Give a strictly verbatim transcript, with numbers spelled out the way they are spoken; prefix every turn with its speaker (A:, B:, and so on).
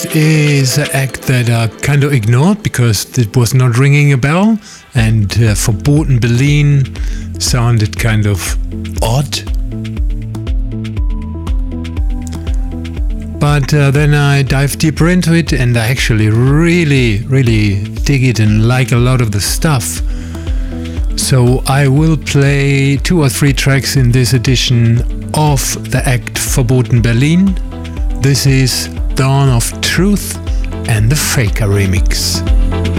A: Is an act that I kind of ignored because it was not ringing a bell, and uh, Verboten Berlin sounded kind of odd. But uh, then I dived deeper into it, and I actually really, really dig it and like a lot of the stuff. So I will play two or three tracks in this edition of the act Verboten Berlin. This is Dawn of Truth and the Faker remix.